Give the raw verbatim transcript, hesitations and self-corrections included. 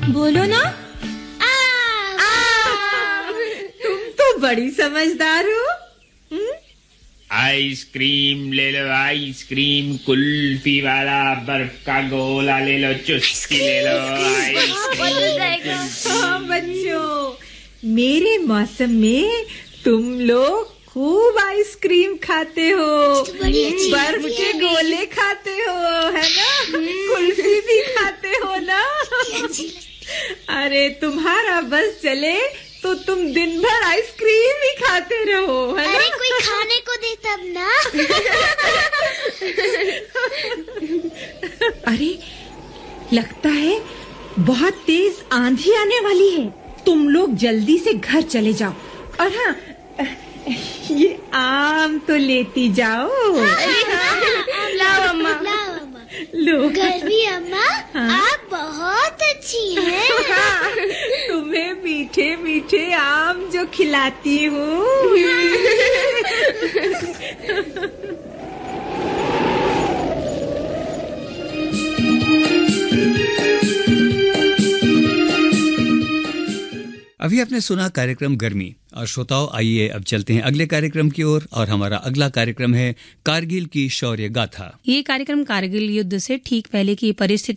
बोलो ना। आ, आ, तुम तो बड़ी समझदार हो। आइसक्रीम ले लो आइसक्रीम, कुल्फी वाला, बर्फ का गोला ले लो, चुस्की ले लो आइसक्रीम। हाँ बच्चों, मेरे मौसम में तुम लोग खूब आइसक्रीम खाते हो, बर्फ के गोले खाते हो, है ना? कुल्फी भी खाते हो ना? अरे तुम्हारा बस चले तो तुम दिन भर आइसक्रीम ही खाते रहो, है ना? अरे कोई खाने को दे तब ना। अरे लगता है बहुत तेज आंधी आने वाली है। तुम लोग जल्दी से घर चले जाओ। और हाँ, ये आम तो लेती जाओ। लाओ अम्मा, लाओ अम्मा। लो। गर्मी अम्मा, हाँ? आप बहुत अच्छी हैं। तुम्हें मीठे मीठे आम जो खिलाती हूँ। अभी आपने सुना कार्यक्रम गर्मी। और श्रोताओं, आइए अब चलते हैं अगले कार्यक्रम की ओर। और हमारा अगला कार्यक्रम है कारगिल की शौर्य गाथा। ये कार्यक्रम कारगिल युद्ध से ठीक पहले की परिस्थिति